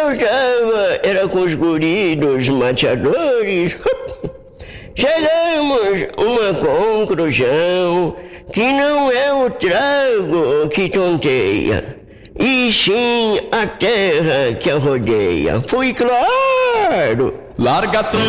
eu tava, era com os guris mateadores. Chegamos uma conclusão que não é o trago que tonteia, e sim a terra que a rodeia. Fui claro. Larga